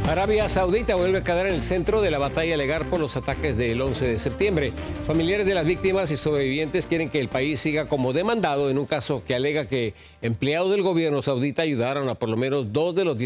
Arabia Saudita vuelve a quedar en el centro de la batalla legal por los ataques del 11 de septiembre. Familiares de las víctimas y sobrevivientes quieren que el país siga como demandado en un caso que alega que empleados del gobierno saudita ayudaron a por lo menos 2 de los 10